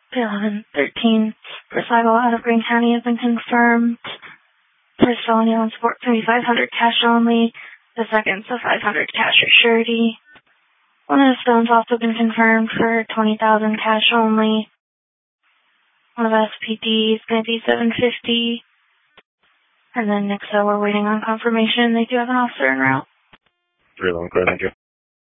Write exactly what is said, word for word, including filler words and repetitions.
eleven thirteen. First arrival out of Greene County has been confirmed. First felony on sport thirty-five hundred cash only. The second, so five hundred cash or surety. One of the stones also been confirmed for twenty thousand cash only. One of S P D is going to be seven fifty. And then next, uh, we're waiting on confirmation. They do have an officer en route. three eleven, clear, thank you.